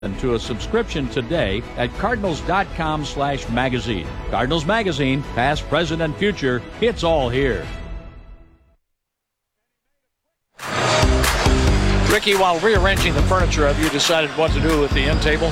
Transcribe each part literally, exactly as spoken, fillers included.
to a subscription today at cardinals.com slash magazine. Cardinals Magazine, past, present, and future, it's all here. Ricky, while rearranging the furniture, have you decided what to do with the end table?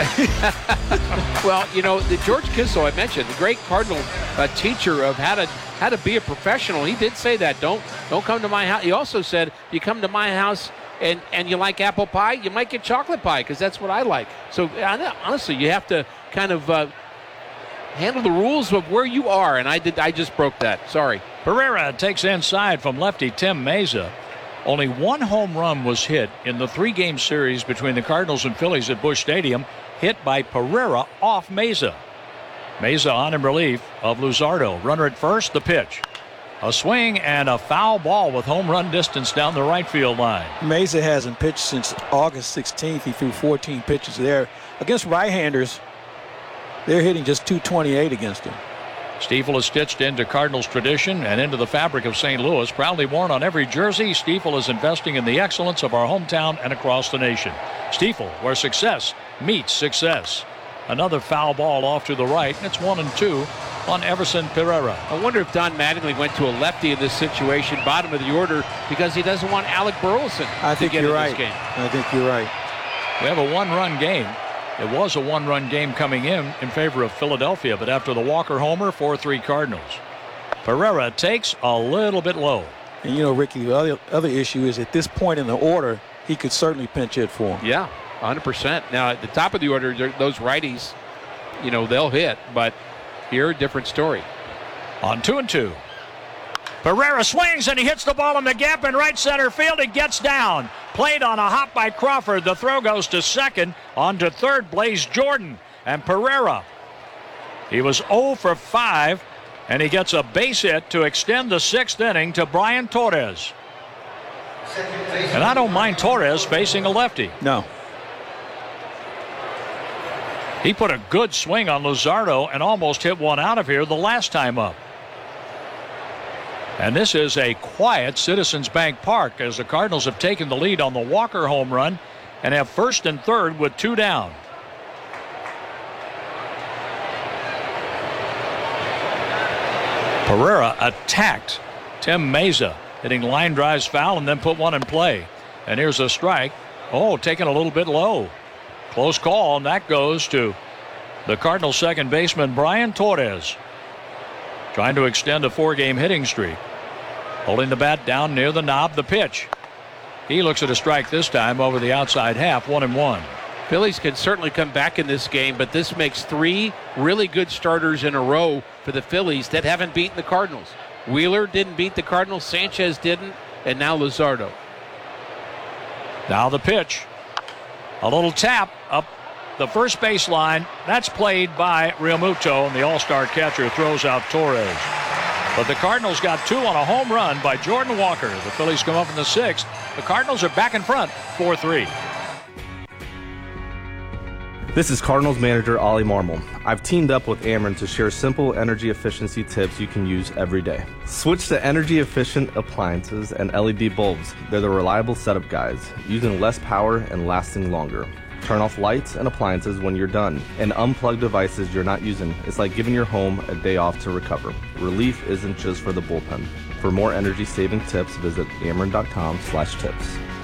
Well, you know, the George Kissel I mentioned, the great Cardinal uh, teacher of how to how to be a professional, he did say that. Don't don't come to my house. He also said, you come to my house and, and you like apple pie, you might get chocolate pie, because that's what I like. So honestly, you have to kind of uh, handle the rules of where you are, and I did. I just broke that. Sorry. Pereira takes inside from lefty Tim Mayza. Only one home run was hit in the three-game series between the Cardinals and Phillies at Busch Stadium, hit by Pereira off Mayza. Mayza on in relief of Luzardo. Runner at first, the pitch. A swing and a foul ball with home run distance down the right field line. Mayza hasn't pitched since August sixteenth. He threw fourteen pitches there. Against right-handers, they're hitting just two twenty-eight against him. Stiefel is stitched into Cardinals tradition and into the fabric of Saint Louis. Proudly worn on every jersey, Stiefel is investing in the excellence of our hometown and across the nation. Stiefel, where success meets success. Another foul ball off to the right, and it's one and two on Everson Pereira. I wonder if Don Mattingly went to a lefty in this situation, bottom of the order, because he doesn't want Alec Burleson I to think get you're in right. this game. I think you're right. We have a one-run game. It was a one-run game coming in in favor of Philadelphia, but after the Walker homer, four three Cardinals. Pereira takes a little bit low. And, you know, Ricky, the other, other issue is at this point in the order, he could certainly pinch hit for him. Yeah, one hundred percent. Now, at the top of the order, those righties, you know, they'll hit, but here, different story. On two and two. Pereira swings and he hits the ball in the gap in right center field. It gets down. Played on a hop by Crawford. The throw goes to second. On to third, Blaze Jordan. And Pereira, he was oh for five, and he gets a base hit to extend the sixth inning to Brian Torres. And I don't mind Torres facing a lefty. No. He put a good swing on Luzardo and almost hit one out of here the last time up. And this is a quiet Citizens Bank Park as the Cardinals have taken the lead on the Walker home run and have first and third with two down. Pereira attacked Tim Mayza, hitting line drives foul and then put one in play. And here's a strike. Oh, taken a little bit low. Close call, and that goes to the Cardinals second baseman Brian Torres, trying to extend a four-game hitting streak. Holding the bat down near the knob, the pitch. He looks at a strike this time over the outside half, one and one. Phillies can certainly come back in this game, but this makes three really good starters in a row for the Phillies that haven't beaten the Cardinals. Wheeler didn't beat the Cardinals, Sanchez didn't, and now Luzardo. Now the pitch. A little tap up the first base line. That's played by Realmuto, and the all-star catcher throws out Torres. But the Cardinals got two on a home run by Jordan Walker. The Phillies come up in the sixth. The Cardinals are back in front, four three. This is Cardinals manager Ollie Marmol. I've teamed up with Ameren to share simple energy efficiency tips you can use every day. Switch to energy efficient appliances and L E D bulbs. They're the reliable setup guides, using less power and lasting longer. Turn off lights and appliances when you're done, and unplug devices you're not using. It's like giving your home a day off to recover. Relief isn't just for the bullpen. For more energy-saving tips, visit ameren.com slash tips.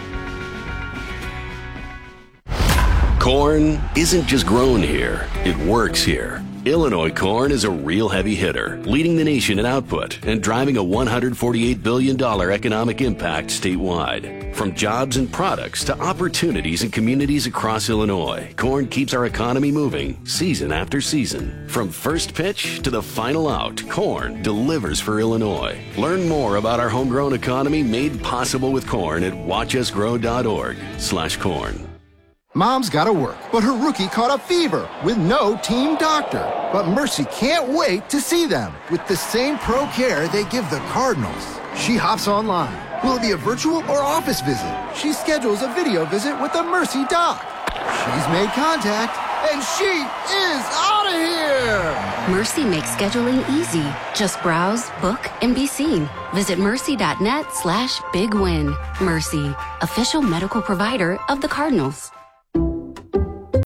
Corn isn't just grown here, it works here. Illinois corn is a real heavy hitter, leading the nation in output and driving a one hundred forty-eight billion dollars economic impact statewide. From jobs and products to opportunities in communities across Illinois, corn keeps our economy moving season after season. From first pitch to the final out, corn delivers for Illinois. Learn more about our homegrown economy made possible with corn at watchusgrow.org slash corn. Mom's got to work, but her rookie caught a fever with no team doctor. But Mercy can't wait to see them with the same pro care they give the Cardinals. She hops online. Will it be a virtual or office visit? She schedules a video visit with the Mercy doc. She's made contact, and she is out of here! Mercy makes scheduling easy. Just browse, book, and be seen. Visit mercy.net slash big win. Mercy, official medical provider of the Cardinals.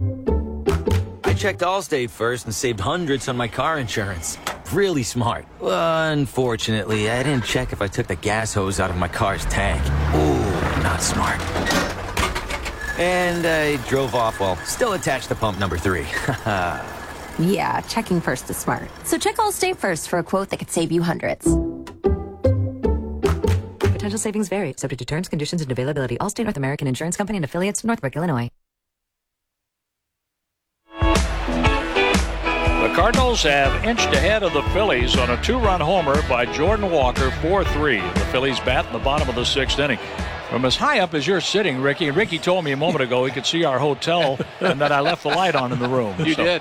checked Allstate first and saved hundreds on my car insurance. Really smart. Unfortunately, I didn't check if I took the gas hose out of my car's tank. Ooh, not smart. And I drove off while still attached to pump number three. Yeah, checking first is smart. So check Allstate first for a quote that could save you hundreds. Potential savings vary, subject to terms, conditions, and availability. Allstate North American Insurance Company and affiliates, Northbrook, Illinois. The Cardinals have inched ahead of the Phillies on a two-run homer by Jordan Walker, four three. The Phillies bat in the bottom of the sixth inning. From as high up as you're sitting, Ricky, and Ricky told me a moment ago he could see our hotel and that I left the light on in the room. You so. did.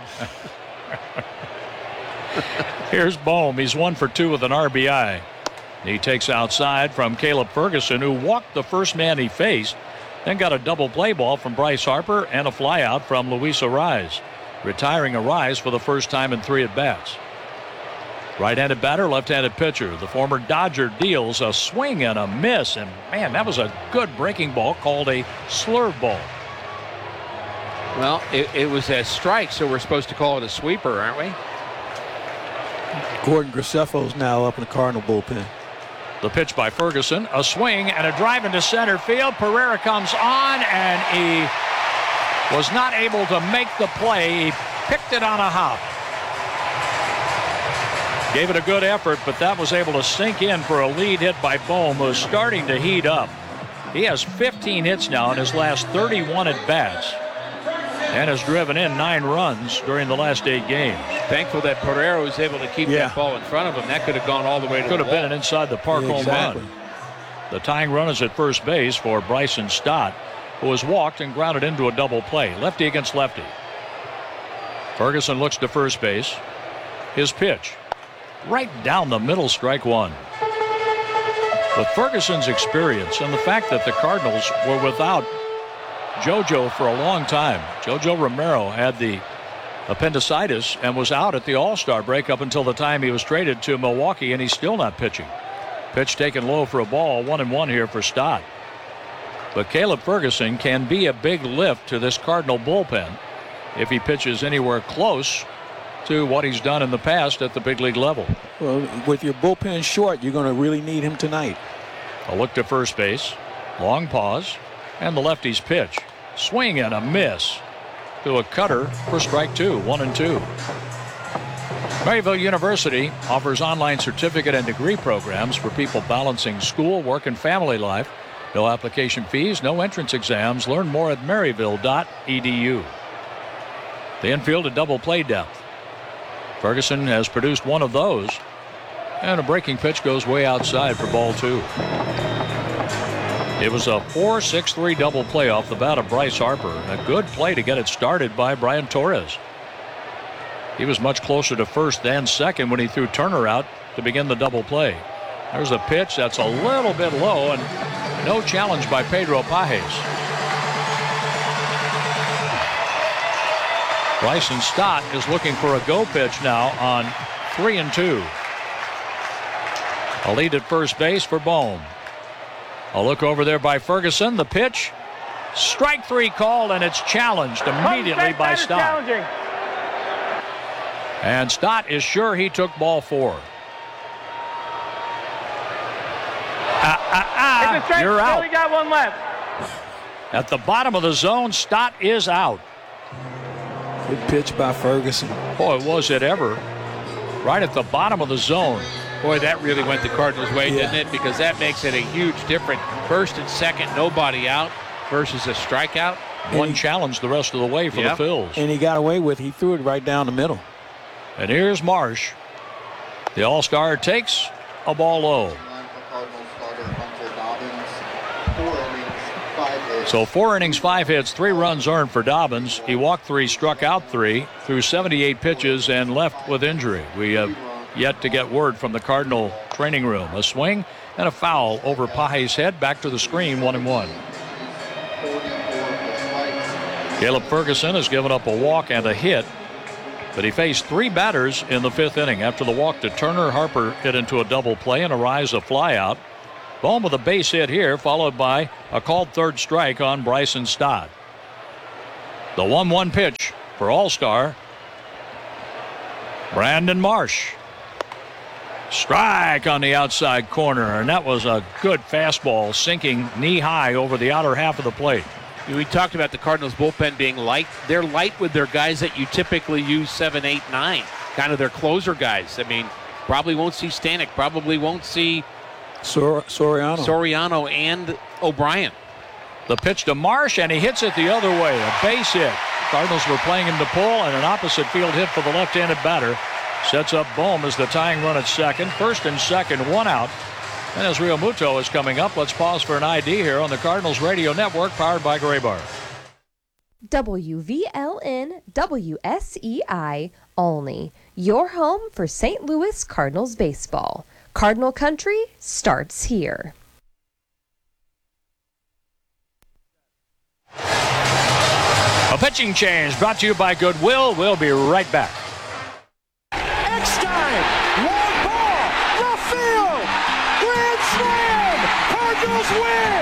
Here's Bohm. He's one for two with an R B I. He takes outside from Caleb Ferguson, who walked the first man he faced, then got a double play ball from Bryce Harper and a flyout from Luis Arraez, retiring Arraez for the first time in three at-bats. Right-handed batter, left-handed pitcher. The former Dodger deals a swing and a miss, and man, that was a good breaking ball called a slurve ball. Well, it, it was a strike, so we're supposed to call it a sweeper, aren't we? Gordon Graceffo's now up in the Cardinal bullpen. The pitch by Ferguson, a swing and a drive into center field. Pereira comes on, and he was not able to make the play. He picked it on a hop. Gave it a good effort, but that was able to sink in for a lead hit by Bohm, who's starting to heat up. He has fifteen hits now in his last thirty-one at-bats and has driven in nine runs during the last eight games. Thankful that Pereira was able to keep yeah. that ball in front of him. That could have gone all the way to could the have been wall. an inside the park Yeah, home exactly. run. The tying run is at first base for Bryson Stott, who was walked and grounded into a double play. Lefty against lefty. Ferguson looks to first base. His pitch. Right down the middle, strike one. With Ferguson's experience and the fact that the Cardinals were without JoJo for a long time. JoJo Romero had the appendicitis and was out at the All-Star break up until the time he was traded to Milwaukee, and he's still not pitching. Pitch taken low for a ball, one and one here for Stott. But Caleb Ferguson can be a big lift to this Cardinal bullpen if he pitches anywhere close to what he's done in the past at the big league level. Well, with your bullpen short, you're going to really need him tonight. A look to first base. Long pause. And the lefty's pitch. Swing and a miss to a cutter for strike two. One and two. Maryville University offers online certificate and degree programs for people balancing school, work, and family life. No application fees, no entrance exams. Learn more at maryville dot e d u. The infield a double play depth. Ferguson has produced one of those. And a breaking pitch goes way outside for ball two. It was a four six three double play off the bat of Bryce Harper. A good play to get it started by Brian Torres. He was much closer to first than second when he threw Turner out to begin the double play. There's a pitch that's a little bit low, and no challenge by Pedro Pages. Bryson Stott is looking for a go pitch now on three and two. A lead at first base for Bohm. A look over there by Ferguson. The pitch. Strike three called, and it's challenged immediately by Stott. And Stott is sure he took ball four. Ah, ah, ah. You're out. We got one left. At the bottom of the zone, Stott is out. Good pitch by Ferguson. Boy, was it ever. Right at the bottom of the zone. Boy, that really went the Cardinals' way, Yeah. didn't it? Because that makes it a huge difference. First and second, nobody out versus a strikeout. One he, challenge the rest of the way for Yep. the Phils. And he got away with it. He threw it right down the middle. And here's Marsh. The All-Star takes a ball low. So four innings, five hits, three runs earned for Dobbins. He walked three, struck out three, threw seventy-eight pitches, and left with injury. We have yet to get word from the Cardinal training room. A swing and a foul over Page's head. Back to the screen, one and one. Caleb Ferguson has given up a walk and a hit, but he faced three batters in the fifth inning. After the walk to Turner, Harper hit into a double play and Arraez a flyout. Bohm with a base hit here, followed by a called third strike on Bryson Stott. The one one pitch for All-Star Brandon Marsh. Strike on the outside corner, and that was a good fastball sinking knee-high over the outer half of the plate. We talked about the Cardinals bullpen being light. They're light with their guys that you typically use seven, eight, nine, kind of their closer guys. I mean, probably won't see Stanek, probably won't see Sor- Soriano. Soriano and O'Brien. The pitch to Marsh, and he hits it the other way, a base hit. Cardinals were playing him to pull, and an opposite field hit for the left-handed batter. Sets up Bohm as the tying run at second. First and second, one out. And as Real Muto is coming up, let's pause for an I D here on the Cardinals Radio Network, powered by Graybar. W V L N W S E I Olney, your home for Saint Louis Cardinals baseball. Cardinal Country starts here. A pitching change brought to you by Goodwill. We'll be right back. Eckstein, long ball, left field, grand slam, Cardinals win!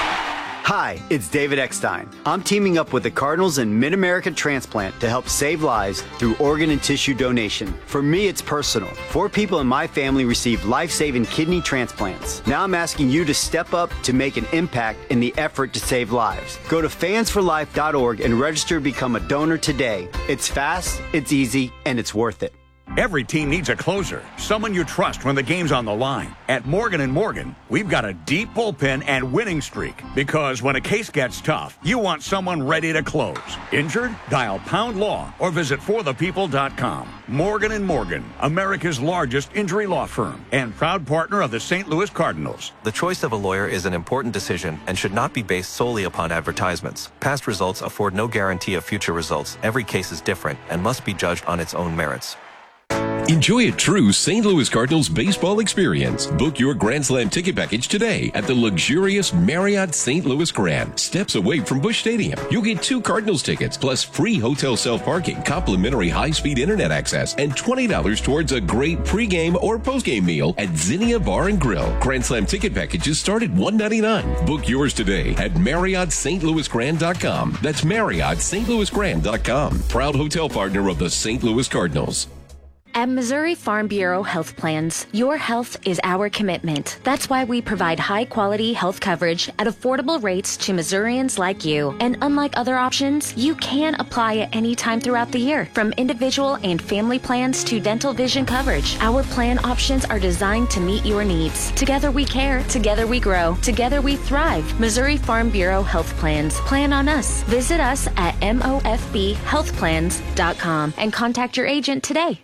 Hi, it's David Eckstein. I'm teaming up with the Cardinals and Mid-American Transplant to help save lives through organ and tissue donation. For me, it's personal. Four people in my family received life-saving kidney transplants. Now I'm asking you to step up to make an impact in the effort to save lives. Go to fans for life dot org and register to become a donor today. It's fast, it's easy, and it's worth it. Every team needs a closer, someone you trust when the game's on the line. At Morgan and Morgan, we've got a deep bullpen and winning streak, because when a case gets tough, you want someone ready to close. Injured? Dial Pound Law or visit for the people dot com. Morgan and Morgan, America's largest injury law firm and proud partner of the Saint Louis Cardinals. The choice of a lawyer is an important decision and should not be based solely upon advertisements. Past results afford no guarantee of future results. Every case is different and must be judged on its own merits. Enjoy a true Saint Louis Cardinals baseball experience. Book your Grand Slam ticket package today at the luxurious Marriott Saint Louis Grand, steps away from Busch Stadium. You'll get two Cardinals tickets plus free hotel self-parking, complimentary high-speed internet access, and twenty dollars towards a great pregame or postgame meal at Zinnia Bar and Grill. Grand Slam ticket packages start at one hundred ninety-nine dollars. Book yours today at Marriott Saint Louis Grand dot com. That's Marriott Saint Louis Grand dot com. Proud hotel partner of the Saint Louis Cardinals. At Missouri Farm Bureau Health Plans, your health is our commitment. That's why we provide high-quality health coverage at affordable rates to Missourians like you. And unlike other options, you can apply at any time throughout the year, from individual and family plans to dental vision coverage. Our plan options are designed to meet your needs. Together we care, together we grow, together we thrive. Missouri Farm Bureau Health Plans. Plan on us. Visit us at M O F B health plans dot com and contact your agent today.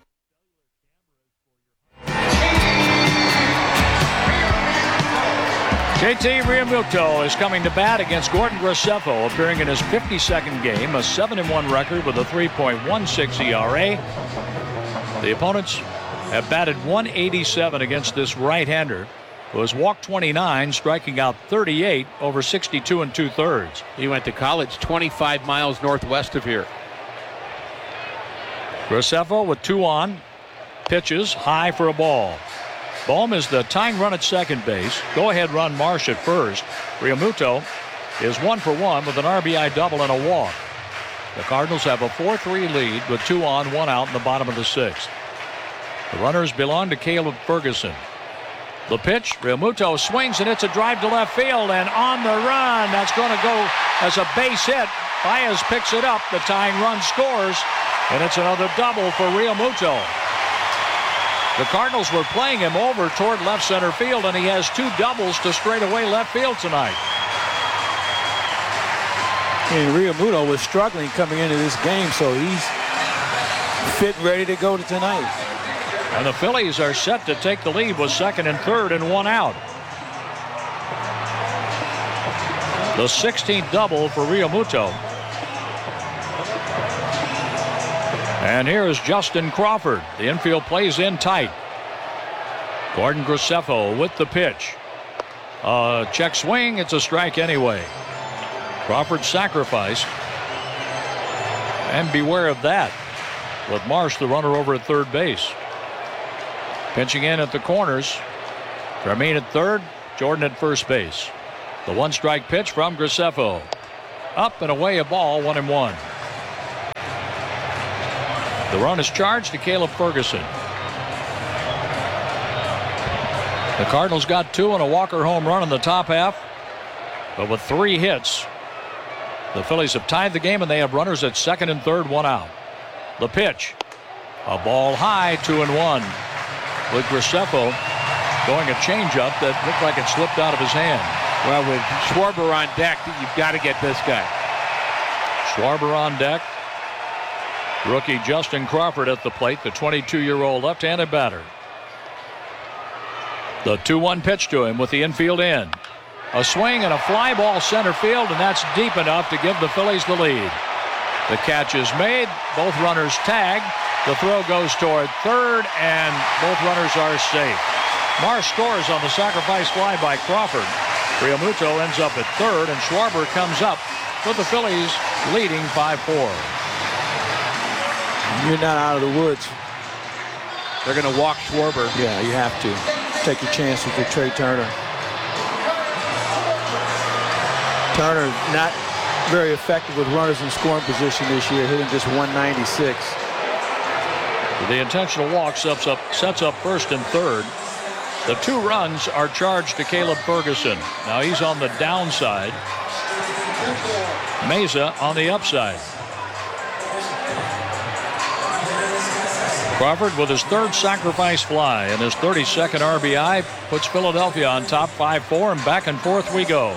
J T Realmuto is coming to bat against Gordon Graceffo, appearing in his fifty-second game, a seven and one record with a three point one six E R A. The opponents have batted one eighty-seven against this right-hander, who has walked twenty-nine, striking out thirty-eight over sixty-two and two-thirds. He went to college twenty-five miles northwest of here. Graceffo with two on, pitches high for a ball. Bohm is the tying run at second base. Go-ahead run Marsh at first. Realmuto is one for one with an R B I double and a walk. The Cardinals have a four three lead with two on, one out in the bottom of the sixth. The runners belong to Caleb Ferguson. The pitch, Realmuto swings and it's a drive to left field, and on the run, that's going to go as a base hit. Baez picks it up. The tying run scores, and it's another double for Realmuto. The Cardinals were playing him over toward left center field, and he has two doubles to straightaway left field tonight. And Realmuto was struggling coming into this game, so he's fit and ready to go to tonight. And the Phillies are set to take the lead with second and third and one out. The sixteenth double for Realmuto. And here is Justin Crawford. The infield plays in tight. Gordon Graceffo with the pitch. Uh, check swing. It's a strike anyway. Crawford sacrificed. And beware of that, with Marsh, the runner, over at third base. Pinching in at the corners. Tremaine at third. Jordan at first base. The one strike pitch from Graceffo. Up and away a ball, one and one. The run is charged to Caleb Ferguson. The Cardinals got two and a Walker home run in the top half, but with three hits, the Phillies have tied the game, and they have runners at second and third, one out. The pitch, a ball high, two and one. With Graceffo going a changeup that looked like it slipped out of his hand. Well, with Schwarber on deck, you've got to get this guy. Schwarber on deck. Rookie Justin Crawford at the plate, the twenty-two-year-old left-handed batter. The two one pitch to him with the infield in. A swing and a fly ball center field, and that's deep enough to give the Phillies the lead. The catch is made. Both runners tag. The throw goes toward third, and both runners are safe. Marsh scores on the sacrifice fly by Crawford. Realmuto ends up at third, and Schwarber comes up with the Phillies leading five four. You're not out of the woods. They're going to walk Schwarber. Yeah, you have to. Take your chances with Trey Turner. Turner not very effective with runners in scoring position this year, hitting just one ninety-six. The intentional walk sets up, sets up first and third. The two runs are charged to Caleb Ferguson. Now he's on the downside. Meza on the upside. Crawford with his third sacrifice fly and his thirty-second R B I puts Philadelphia on top five four, and back and forth we go.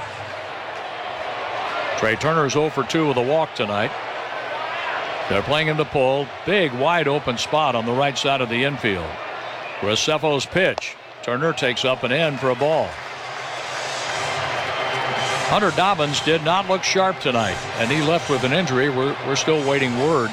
Trey Turner's oh for two with a walk tonight. They're playing him to pull. Big wide open spot on the right side of the infield. Graceffo's pitch. Turner takes up and in for a ball. Hunter Dobbins did not look sharp tonight, and he left with an injury. We're, we're still waiting word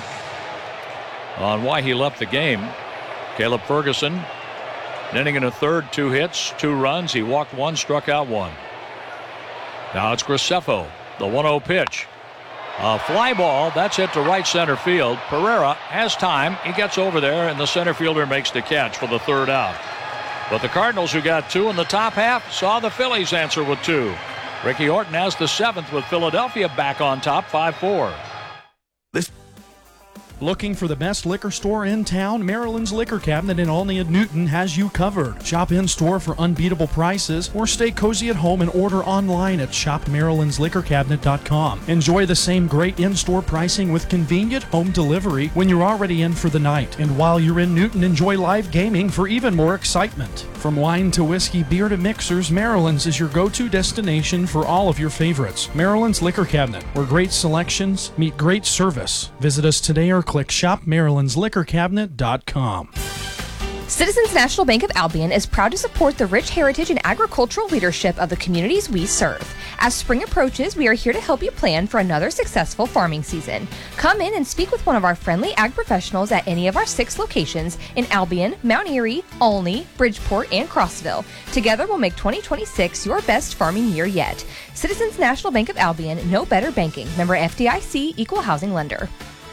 on why he left the game. Caleb Ferguson, an inning and a third, two hits, two runs. He walked one, struck out one. Now it's Graceffo, the one oh pitch. A fly ball, that's hit to right center field. Pereira has time. He gets over there, and the center fielder makes the catch for the third out. But the Cardinals, who got two in the top half, saw the Phillies answer with two. Ricky Horton has the seventh with Philadelphia back on top five four. This Looking for the best liquor store in town? Maryland's Liquor Cabinet in Olney and Newton has you covered. Shop in-store for unbeatable prices or stay cozy at home and order online at shop marylands liquor cabinet dot com. Enjoy the same great in-store pricing with convenient home delivery when you're already in for the night. And while you're in Newton, enjoy live gaming for even more excitement. From wine to whiskey, beer to mixers, Maryland's is your go-to destination for all of your favorites. Maryland's Liquor Cabinet, where great selections meet great service. Visit us today or click shop marylands liquor cabinet dot com. Citizens National Bank of Albion is proud to support the rich heritage and agricultural leadership of the communities we serve. As spring approaches, we are here to help you plan for another successful farming season. Come in and speak with one of our friendly ag professionals at any of our six locations in Albion, Mount Airy, Olney, Bridgeport, and Crossville. Together, we'll make twenty twenty-six your best farming year yet. Citizens National Bank of Albion, no better banking. Member F D I C, Equal Housing Lender.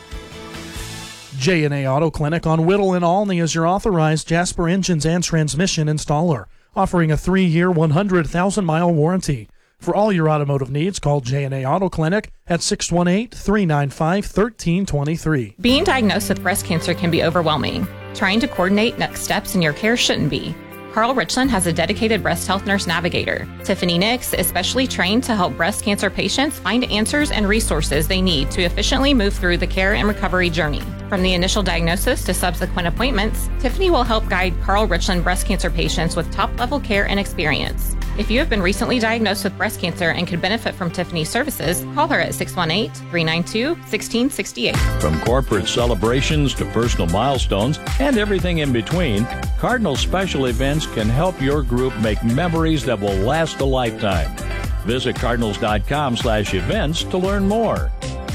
J and A Auto Clinic on Whittle and Olney is your authorized Jasper engines and transmission installer, offering a three-year, one hundred thousand mile warranty. For all your automotive needs, call J and A Auto Clinic at six one eight, three nine five, one three two three. Being diagnosed with breast cancer can be overwhelming. Trying to coordinate next steps in your care shouldn't be. Carl Richland has a dedicated breast health nurse navigator. Tiffany Nix is specially trained to help breast cancer patients find answers and resources they need to efficiently move through the care and recovery journey. From the initial diagnosis to subsequent appointments, Tiffany will help guide Carl Richland breast cancer patients with top-level care and experience. If you have been recently diagnosed with breast cancer and could benefit from Tiffany's services, call her at six one eight, three nine two, one six six eight. From corporate celebrations to personal milestones and everything in between, Cardinal Special Events can help your group make memories that will last a lifetime. Visit cardinals dot com slash events to learn more.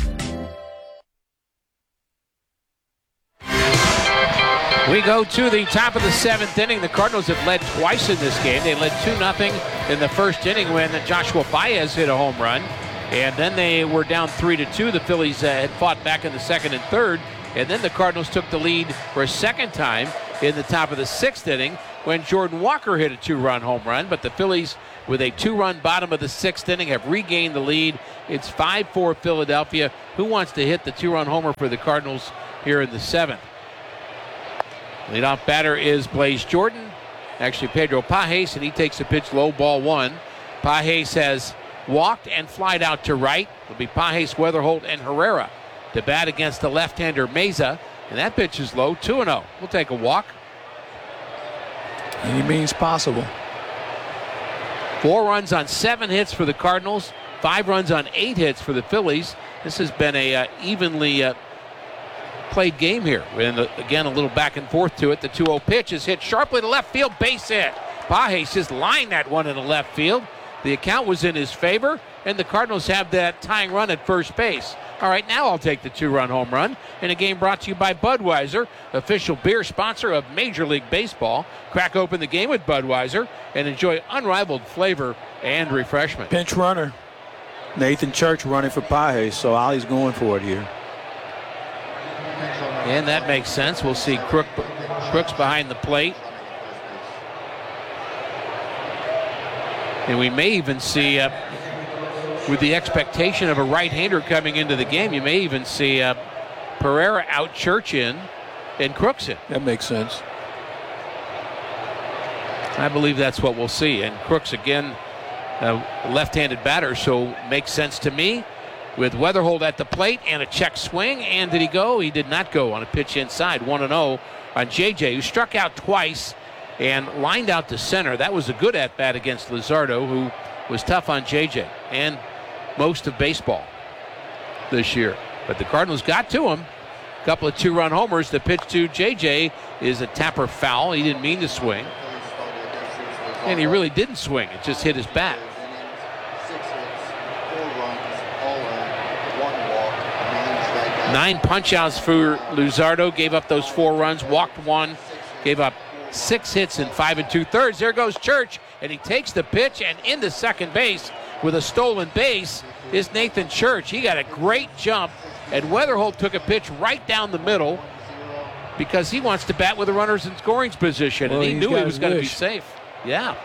We go to the top of the seventh inning. The Cardinals have led twice in this game. They led two nothing in the first inning when Joshua Baez hit a home run. And then they were down three to two. The Phillies uh, had fought back in the second and third. And then the Cardinals took the lead for a second time in the top of the sixth inning when Jordan Walker hit a two-run home run. But the Phillies, with a two-run bottom of the sixth inning, have regained the lead. It's five four Philadelphia. Who wants to hit the two-run homer for the Cardinals here in the seventh. Leadoff batter is Blaze Jordan. Actually, Pedro Pages, and he takes a pitch low, ball one. Pages has walked and flied out to right. It'll be Pages, Weatherholt, and Herrera to bat against the left-hander Meza. And that pitch is low, two and oh. We'll take a walk. Any means possible. Four runs on seven hits for the Cardinals. Five runs on eight hits for the Phillies. This has been a uh, evenly uh, played game here. And uh, again, a little back and forth to it. The two oh pitch is hit sharply to left field, base hit. Pages just lined that one in the left field. The account was in his favor, and the Cardinals have that tying run at first base. All right, now I'll take the two-run home run in a game brought to you by Budweiser, official beer sponsor of Major League Baseball. Crack open the game with Budweiser and enjoy unrivaled flavor and refreshment. Pinch runner. Nathan Church running for Pages, so Ollie's going for it here. And that makes sense. We'll see Crook, Crooks behind the plate. And we may even see, uh, with the expectation of a right-hander coming into the game, you may even see uh, Pereira out, Church in, and Crooks in. That makes sense. I believe that's what we'll see. And Crooks, again, a left-handed batter, so makes sense to me. With Weatherholt at the plate and a check swing. And did he go? He did not go on a pitch inside. one and oh on J J, who struck out twice and lined out to center. That was a good at-bat against Luzardo, who was tough on J J and most of baseball this year. But the Cardinals got to him. A couple of two-run homers. The pitch to J J is a tapper foul. He didn't mean to swing. And he really didn't swing. It just hit his bat. Nine punch-outs for Luzardo. Gave up those four runs, walked one, gave up six hits in five and two-thirds. There goes Church, and he takes the pitch, and into second base with a stolen base is Nathan Church. He got a great jump, and Weatherholt took a pitch right down the middle because he wants to bat with the runners in scoring position, well, and he knew he was going to be wish. safe. Yeah.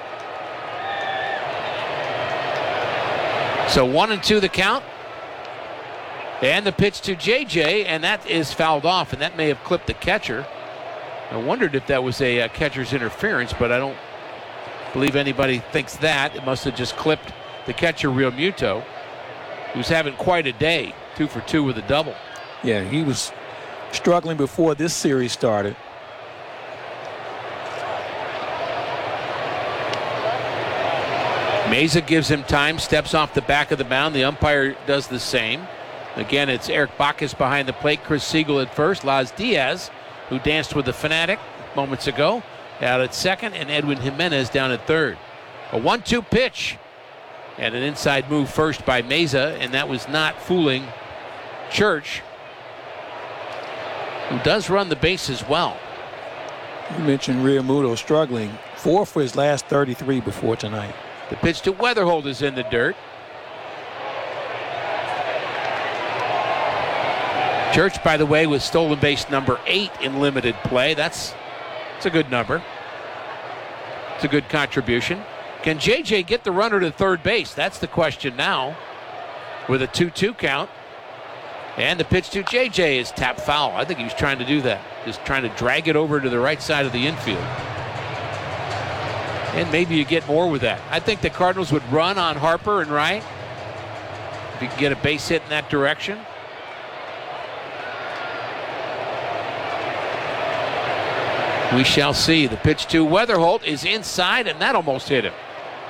So one and two the count. And the pitch to J J, and that is fouled off, and that may have clipped the catcher. I wondered if that was a uh, catcher's interference, but I don't believe anybody thinks that. It must have just clipped the catcher, Real Muto, who's having quite a day, two for two with a double. Yeah, he was struggling before this series started. Meza gives him time, steps off the back of the mound. The umpire does the same. Again, it's Eric Bacchus behind the plate, Chris Siegel at first, Laz Diaz, who danced with the Fanatic moments ago, out at second, and Edwin Jimenez down at third. A one two pitch and an inside move first by Meza, and that was not fooling Church, who does run the bases well. You mentioned Realmuto struggling. Four for his last thirty-three before tonight. The pitch to Weatherholt is in the dirt. Church, by the way, with stolen base number eight in limited play. That's, that's a good number. It's a good contribution. Can J J get the runner to third base? That's the question now with a two two count. And the pitch to J J is tap foul. I think he was trying to do that. Just trying to drag it over to the right side of the infield. And maybe you get more with that. I think the Cardinals would run on Harper and Wright if you can get a base hit in that direction. We shall see. The pitch to Weatherholt is inside, and that almost hit him.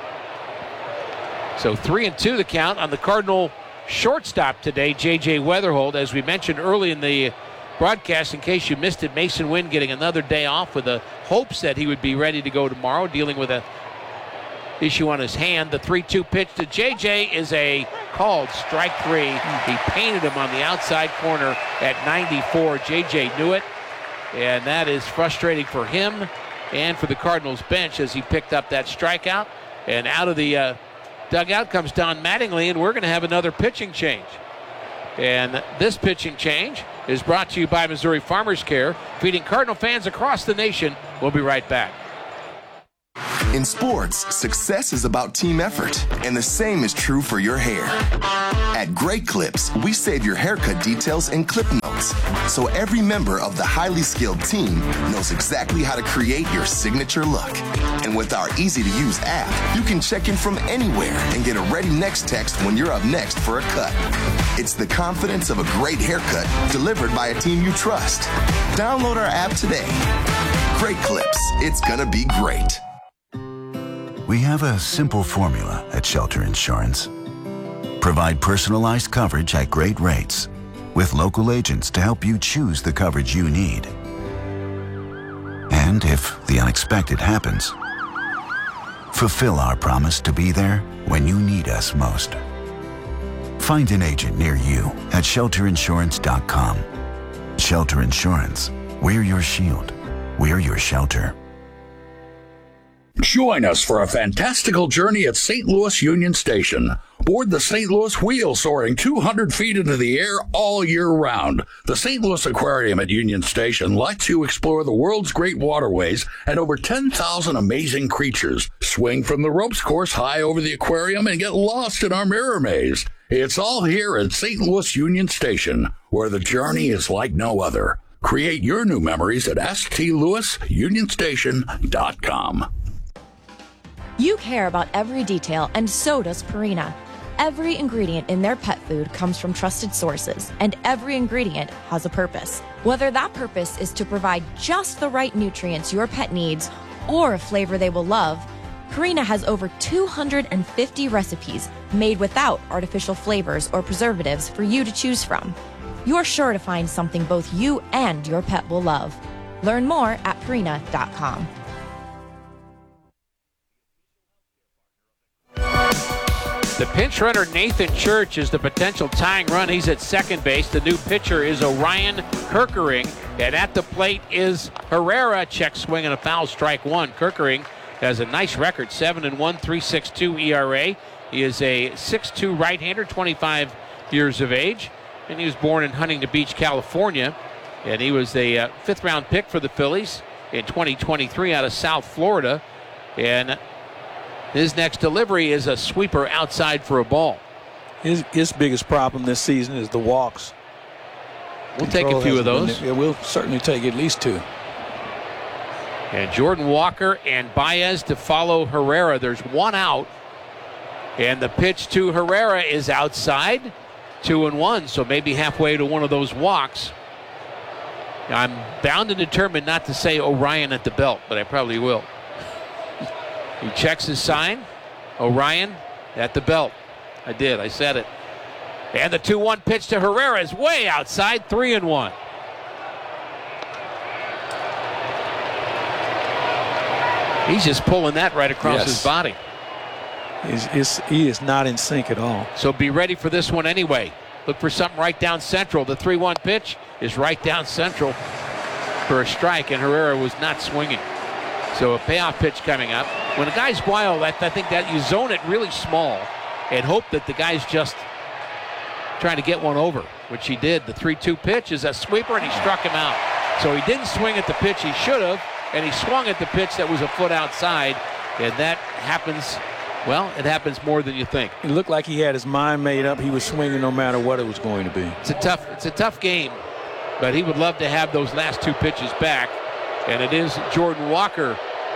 So three and two the count on the Cardinal shortstop today, J J Weatherholt. As we mentioned early in the broadcast, in case you missed it, Mason Wynn getting another day off with the hopes that he would be ready to go tomorrow, dealing with a issue on his hand. The three two pitch to J J is a called strike three. He painted him on the outside corner at ninety-four. J J knew it. And that is frustrating for him and for the Cardinals bench as he picked up that strikeout. And out of the uh, dugout comes Don Mattingly, and we're going to have another pitching change. And this pitching change is brought to you by Missouri Farmers Care, feeding Cardinal fans across the nation. We'll be right back. In sports, success is about team effort, and the same is true for your hair. At Great Clips, we save your haircut details in clip notes, so every member of the highly skilled team knows exactly how to create your signature look. And with our easy-to-use app, you can check in from anywhere and get a ready next text when you're up next for a cut. It's the confidence of a great haircut delivered by a team you trust. Download our app today. Great Clips. It's gonna be great. We have a simple formula at Shelter Insurance. Provide personalized coverage at great rates with local agents to help you choose the coverage you need. And if the unexpected happens, fulfill our promise to be there when you need us most. Find an agent near you at shelter insurance dot com. Shelter Insurance. We're your shield. We're your shelter. Join us for a fantastical journey at Saint Louis Union Station. Board the Saint Louis Wheel, soaring two hundred feet into the air all year round. The Saint Louis Aquarium at Union Station lets you explore the world's great waterways and over ten thousand amazing creatures. Swing from the ropes course high over the aquarium and get lost in our mirror maze. It's all here at Saint Louis Union Station, where the journey is like no other. Create your new memories at s t louis union station dot com. You care about every detail, and so does Purina. Every ingredient in their pet food comes from trusted sources, and every ingredient has a purpose. Whether that purpose is to provide just the right nutrients your pet needs or a flavor they will love, Purina has over two hundred fifty recipes made without artificial flavors or preservatives for you to choose from. You're sure to find something both you and your pet will love. Learn more at purina dot com. The pinch runner, Nathan Church, is the potential tying run. He's at second base. The new pitcher is Orion Kerkering. And at the plate is Herrera. Check swing and a foul, strike one. Kerkering has a nice record, seven and one, three point six two E R A. He is a six two right-hander, twenty-five years of age. And he was born in Huntington Beach, California. And he was a uh, fifth-round pick for the Phillies in twenty twenty-three out of South Florida. And his next delivery is a sweeper outside for a ball. His, his biggest problem this season is the walks. We'll take a few of those. Yeah, we'll certainly take at least two. And Jordan Walker and Baez to follow Herrera. There's one out. And the pitch to Herrera is outside. Two and one, so maybe halfway to one of those walks. I'm bound and determined not to say Orion at the belt, but I probably will. He checks his sign. Orion at the belt. I did. I said it. And the two one pitch to Herrera is way outside. Three and one. He's just pulling that right across yes. his body. He's, he's, he is not in sync at all. So be ready for this one anyway. Look for something right down central. The three one pitch is right down central for a strike, and Herrera was not swinging. So a payoff pitch coming up. When a guy's wild, I, I think that you zone it really small and hope that the guy's just trying to get one over, which he did. The three two pitch is a sweeper, and he struck him out. So he didn't swing at the pitch he should have, and he swung at the pitch that was a foot outside, and that happens, well, it happens more than you think. It looked like he had his mind made up. He was swinging no matter what it was going to be. It's a tough, it's a tough game, but he would love to have those last two pitches back, and it is Jordan Walker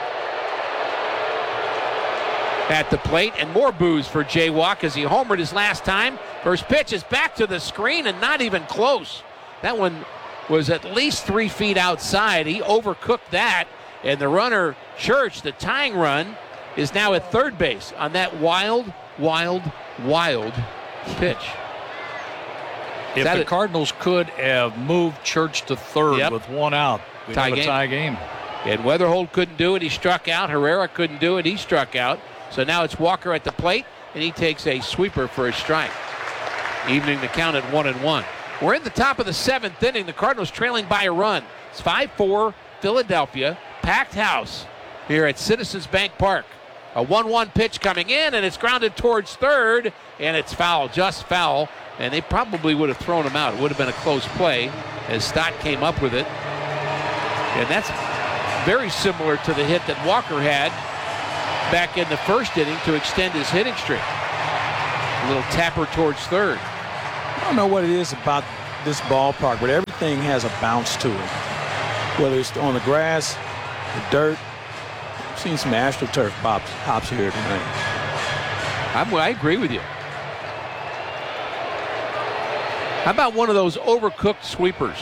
at the plate, and more boos for Jay Walk as he homered his last time. First pitch is back to the screen and not even close. That one was at least three feet outside. He overcooked that, and the runner, Church, the tying run, is now at third base on that wild, wild, wild pitch. If the it? Cardinals could have moved Church to third yep. with one out, we'd tie have a game. tie game. And Weatherhold couldn't do it. He struck out. Herrera couldn't do it. He struck out. So now it's Walker at the plate, and he takes a sweeper for a strike, evening the count at one and one. We're in the top of the seventh inning. The Cardinals trailing by a run. It's five four Philadelphia. Packed house here at Citizens Bank Park. A one one pitch coming in, and it's grounded towards third, and it's foul, just foul. And they probably would have thrown him out. It would have been a close play as Stott came up with it. And that's very similar to the hit that Walker had back in the first inning to extend his hitting streak. A little tapper towards third. I don't know what it is about this ballpark, but everything has a bounce to it. Whether it's on the grass, the dirt. I've seen some AstroTurf hops, hops here tonight. I'm, I agree with you. How about one of those overcooked sweepers?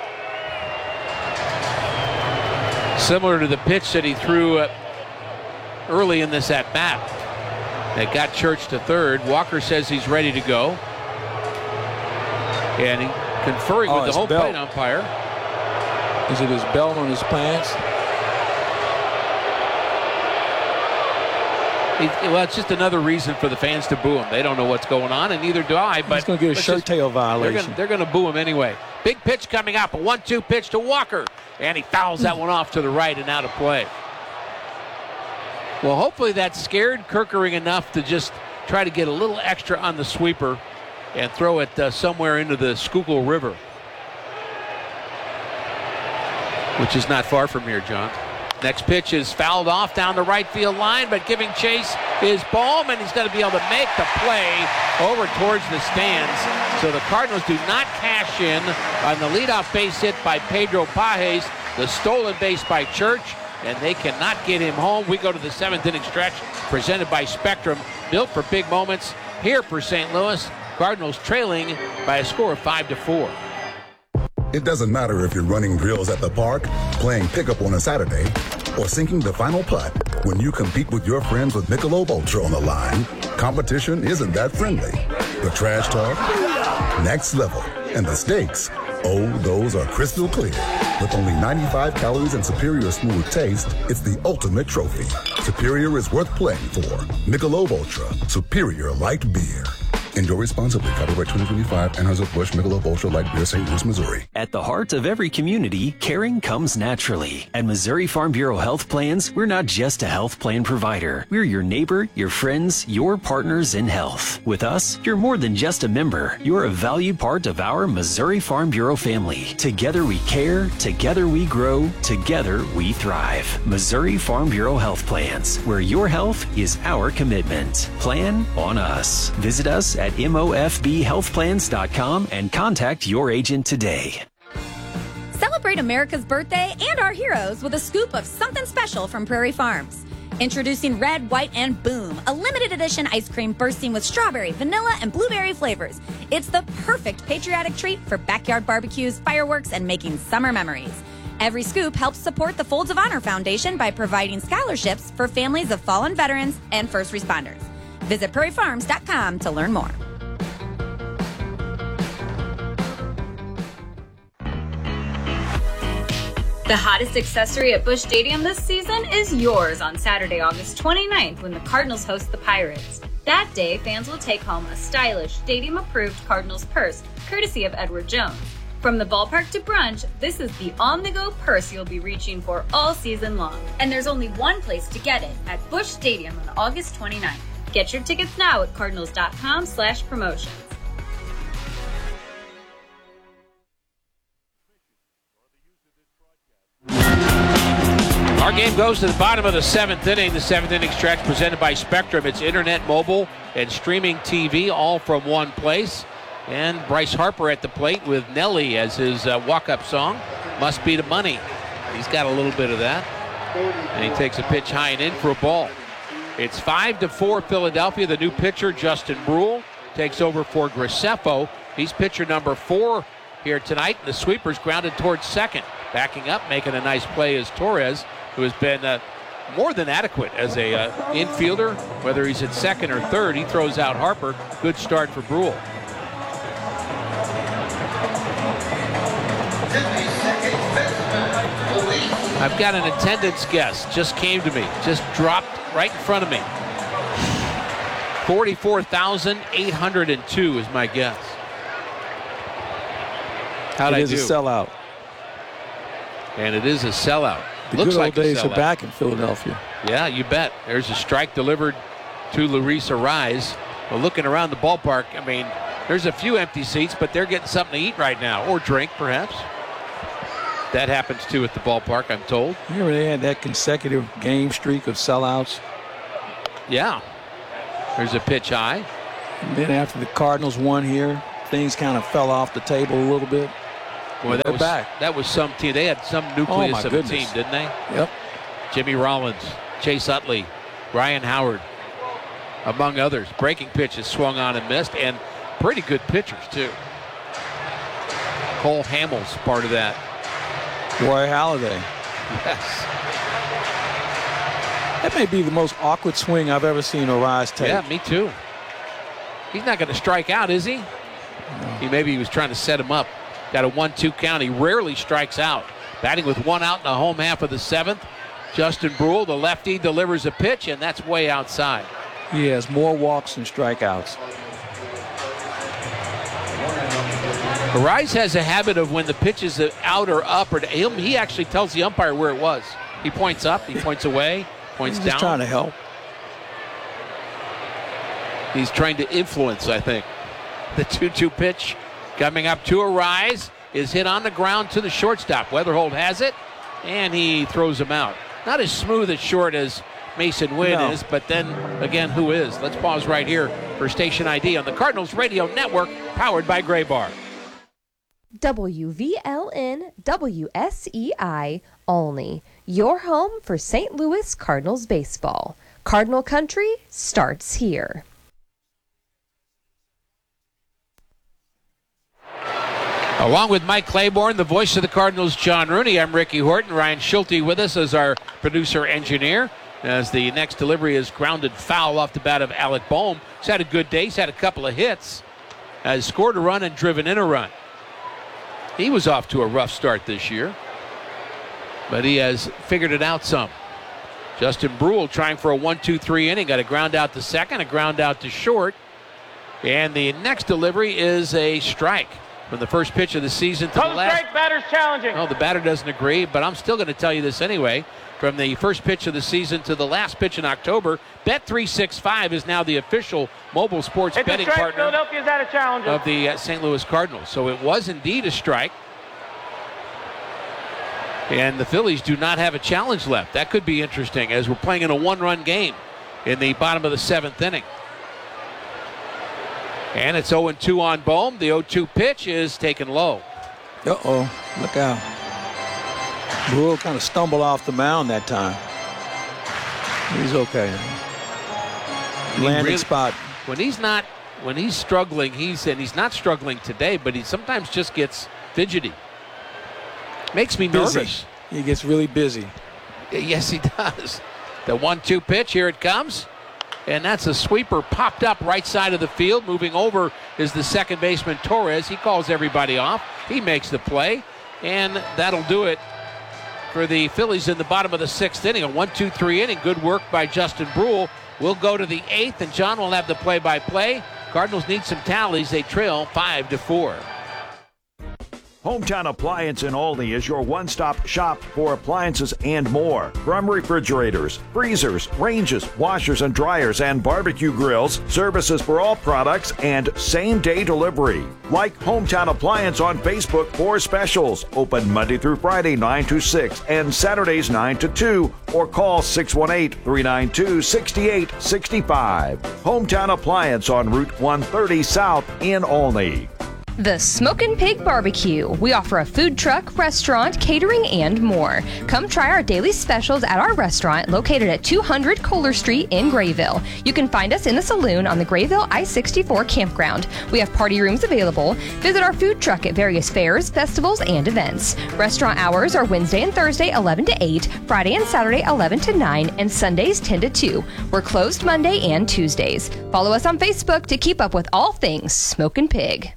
Similar to the pitch that he threw uh, early in this at-bat. That got Church to third. Walker says he's ready to go. And he conferring oh, with the home belt. plate umpire. Is it his belt on his pants? He, well, it's just another reason for the fans to boo him. They don't know what's going on, and neither do I. But he's going to get a shirt tail violation. They're going to boo him anyway. Big pitch coming up. A one two pitch to Walker. And he fouls that one off to the right and out of play. Well, hopefully that scared Kerkering enough to just try to get a little extra on the sweeper and throw it uh, somewhere into the Schuylkill River, which is not far from here, John. Next pitch is fouled off down the right field line, but giving chase is Bohm, and he's going to be able to make the play over towards the stands. So the Cardinals do not cash in on the leadoff base hit by Pedro Pages, the stolen base by Church, and they cannot get him home. We go to the seventh inning stretch presented by Spectrum, built for big moments here for Saint Louis. Cardinals trailing by a score of five to four. It doesn't matter if you're running drills at the park, playing pickup on a Saturday, or sinking the final putt. When you compete with your friends with Michelob Ultra on the line, competition isn't that friendly. The trash talk, next level, and the stakes, oh, those are crystal clear. With only ninety-five calories and superior smooth taste, it's the ultimate trophy. Superior is worth playing for. Michelob Ultra, superior light beer. Enjoy responsibly. Copyright twenty twenty-five, Anheuser-Busch Michelob Ultra Light Beer, Saint Louis, Missouri. At the heart of every community, caring comes naturally. At Missouri Farm Bureau Health Plans, we're not just a health plan provider. We're your neighbor, your friends, your partners in health. With us, you're more than just a member. You're a valued part of our Missouri Farm Bureau family. Together we care, together we grow, together we thrive. Missouri Farm Bureau Health Plans, where your health is our commitment. Plan on us. Visit us at M O F B health plans dot com and contact your agent today. Celebrate America's birthday and our heroes with a scoop of something special from Prairie Farms. Introducing Red, White, and Boom, a limited edition ice cream bursting with strawberry, vanilla, and blueberry flavors. It's the perfect patriotic treat for backyard barbecues, fireworks, and making summer memories. Every scoop helps support the Folds of Honor Foundation by providing scholarships for families of fallen veterans and first responders. Visit prairie farms dot com to learn more. The hottest accessory at Busch Stadium this season is yours on Saturday, August twenty-ninth, when the Cardinals host the Pirates. That day, fans will take home a stylish, stadium-approved Cardinals purse, courtesy of Edward Jones. From the ballpark to brunch, this is the on-the-go purse you'll be reaching for all season long. And there's only one place to get it, at Busch Stadium on August twenty-ninth. Get your tickets now at cardinals dot com slash promotions. Our game goes to the bottom of the seventh inning. The seventh inning stretch presented by Spectrum. It's internet, mobile, and streaming T V, all from one place. And Bryce Harper at the plate with Nelly as his uh, walk-up song. Must Be the Money. He's got a little bit of that. And he takes a pitch high and in for a ball. It's five to four Philadelphia. The new pitcher, Justin Brule, takes over for Graceffo. He's pitcher number four here tonight. The sweeper's grounded towards second. Backing up, making a nice play is Torres, who has been uh, more than adequate as a uh, infielder. Whether he's at second or third, he throws out Harper. Good start for Brule. I've got an attendance guess. Just came to me. Just dropped right in front of me. forty-four thousand eight hundred two is my guess. How'd I do? It is a sellout. And it is a sellout. The Looks good old like days a sellout. are back in Philadelphia. Yeah, you bet. There's a strike delivered to Luis Arraez. Well, looking around the ballpark, I mean, there's a few empty seats, but they're getting something to eat right now, or drink, perhaps. That happens too at the ballpark, I'm told. Remember they had that consecutive game streak of sellouts? Yeah. There's a pitch high. And then after the Cardinals won here, things kind of fell off the table a little bit. Boy, that was, back. that was some team. They had some nucleus oh of goodness. a team, didn't they? Yep. Jimmy Rollins, Chase Utley, Ryan Howard, among others. Breaking pitches swung on and missed, and pretty good pitchers, too. Cole Hamels, part of that. Roy Halladay. Yes. That may be the most awkward swing I've ever seen Arise take. Yeah, me too. He's not going to strike out, is he? No. He maybe he was trying to set him up. Got a one two count. He rarely strikes out. Batting with one out in the home half of the seventh. Justin Brule, the lefty, delivers a pitch, and that's way outside. He has more walks than strikeouts. Arise has a habit of when the pitch is out or up, or him, he actually tells the umpire where it was. He points up, he points away, points He's down. Just trying to help. He's trying to influence, I think. The two two pitch coming up to Arise is hit on the ground to the shortstop. Weatherholt has it, and he throws him out. Not as smooth as short as Mason Wynn no. is, but then again, who is? Let's pause right here for Station I D on the Cardinals Radio Network, powered by Gray Bar. W V L N W S E I Olney, your home for Saint Louis Cardinals baseball. Cardinal Country starts here. Along with Mike Claiborne, the voice of the Cardinals, John Rooney, I'm Ricky Horton. Ryan Schulte with us as our producer-engineer, as the next delivery is grounded foul off the bat of Alec Bohm. He's had a good day. He's had a couple of hits, has scored a run and driven in a run. He was off to a rough start this year, but he has figured it out some. Justin Brule trying for a one two three inning. Got a ground out to second, a ground out to short. And the next delivery is a strike from the first pitch of the season to the last. Strike, batter's challenging. No, the batter doesn't agree, but I'm still going to tell you this anyway. From the first pitch of the season to the last pitch in October, Bet three sixty-five is now the official mobile sports it's betting a strike. partner Philadelphia's at a challenge of the uh, Saint Louis Cardinals. So it was indeed a strike. And the Phillies do not have a challenge left. That could be interesting as we're playing in a one-run game in the bottom of the seventh inning. And it's oh two on Bohm. The oh two pitch is taken low. Uh-oh, look out. Brule kind of stumbled off the mound that time. He's okay. Landing really, spot. When he's not, when he's struggling, he's and he's not struggling today, but he sometimes just gets fidgety. Makes me busy. nervous. He gets really busy. Yes, he does. The one two pitch, here it comes. And that's a sweeper popped up right side of the field. Moving over is the second baseman, Torres. He calls everybody off. He makes the play. And that'll do it for the Phillies in the bottom of the sixth inning. A one two three inning. Good work by Justin Brule. We'll go to the eighth, and John will have the play-by-play. Cardinals need some tallies. They trail five to four. Hometown Appliance in Olney is your one-stop shop for appliances and more. From refrigerators, freezers, ranges, washers and dryers, and barbecue grills, services for all products, and same-day delivery. Like Hometown Appliance on Facebook for specials. Open Monday through Friday, nine to six, and Saturdays, nine to two, or call six one eight, three nine two, six eight six five. Hometown Appliance on Route one thirty South in Olney. The Smokin' Pig Barbecue. We offer a food truck, restaurant, catering, and more. Come try our daily specials at our restaurant located at two hundred Kohler Street in Grayville. You can find us in the saloon on the Grayville I sixty-four campground. We have party rooms available. Visit our food truck at various fairs, festivals, and events. Restaurant hours are Wednesday and Thursday eleven to eight, Friday and Saturday eleven to nine, and Sundays ten to two. We're closed Monday and Tuesdays. Follow us on Facebook to keep up with all things Smokin' Pig.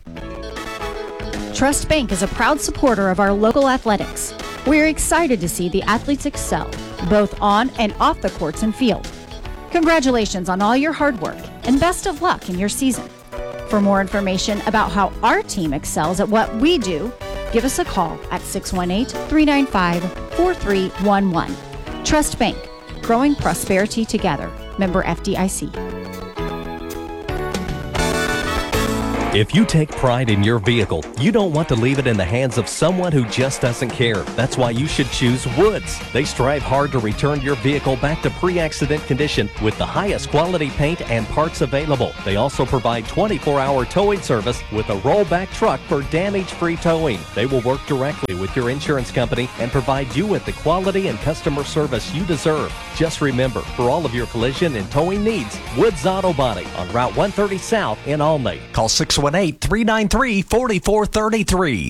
Trust Bank is a proud supporter of our local athletics. We're excited to see the athletes excel, both on and off the courts and field. Congratulations on all your hard work, and best of luck in your season. For more information about how our team excels at what we do, give us a call at six one eight, three nine five, four three one one. Trust Bank, growing prosperity together. Member F D I C. If you take pride in your vehicle, you don't want to leave it in the hands of someone who just doesn't care. That's why you should choose Woods. They strive hard to return your vehicle back to pre-accident condition with the highest quality paint and parts available. They also provide twenty-four hour towing service with a rollback truck for damage-free towing. They will work directly with your insurance company and provide you with the quality and customer service you deserve. Just remember, for all of your collision and towing needs, Woods Auto Body on Route one thirty South in Olney. Call six one eight, three nine three, four four three three.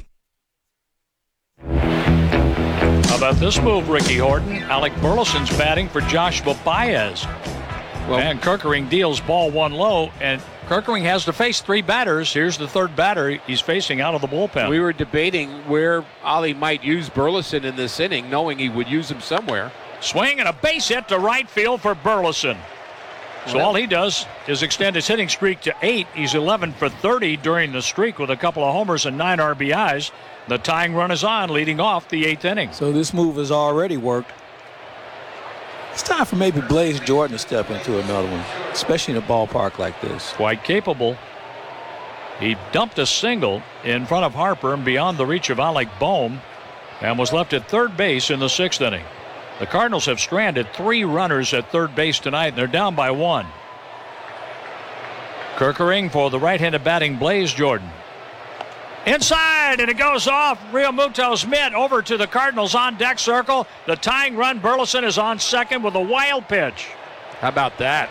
How about this move, Ricky Horton? Alec Burleson's batting for Joshua Baez. Well, and Kirkering deals ball one low, and Kirkering has to face three batters. Here's the third batter he's facing out of the bullpen. We were debating where Ollie might use Burleson in this inning, knowing he would use him somewhere. Swing and a base hit to right field for Burleson. So well, all he does is extend his hitting streak to eight. He's eleven for thirty during the streak with a couple of homers and nine R B Is. The tying run is on, leading off the eighth inning. So this move has already worked. It's time for maybe Blaze Jordan to step into another one, especially in a ballpark like this. Quite capable. He dumped a single in front of Harper and beyond the reach of Alec Bohm and was left at third base in the sixth inning. The Cardinals have stranded three runners at third base tonight, and they're down by one. Kirkering for the right-handed batting Blaze Jordan. Inside, and it goes off Realmuto's mitt over to the Cardinals on deck circle. The tying run, Burleson, is on second with a wild pitch. How about that?